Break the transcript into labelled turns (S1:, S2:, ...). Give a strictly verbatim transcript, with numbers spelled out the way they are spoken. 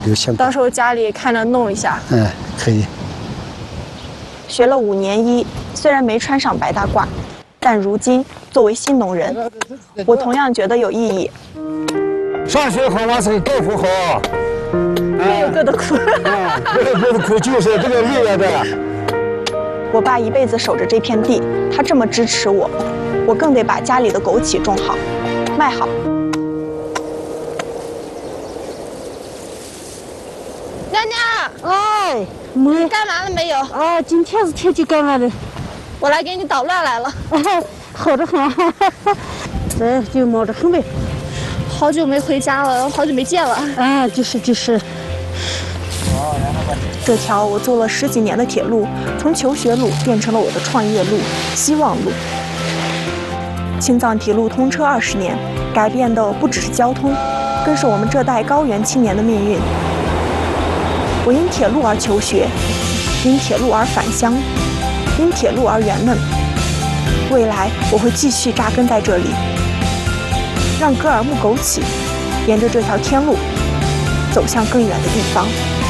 S1: 有钱。
S2: 到时候家里看着弄一下。
S1: 嗯，可以。
S2: 学了五年医，虽然没穿上白大褂，但如今作为新农人，我同样觉得有意义。
S1: 上学好，完事干活好。
S2: 各有各的苦。
S1: 啊，各有各的苦，就是这个累了的。
S2: 我爸一辈子守着这片地，他这么支持我，我更得把家里的枸杞种好，卖好。
S3: 娘娘，
S4: 哎，没
S3: 干完了没有？
S4: 啊，今天是天气干完了，
S3: 我来给你捣乱来了。
S4: 好着很，这就忙着很呗。
S3: 好久没回家了，好久没见了。
S4: 啊，就是就是。
S2: 这条我做了十几年的铁路，从求学路变成了我的创业路、希望路。青藏铁路通车二十年，改变的不只是交通，更是我们这代高原青年的命运。我因铁路而求学，因铁路而返乡，因铁路而圆梦。未来我会继续扎根在这里，让格尔木枸杞沿着这条天路走向更远的地方。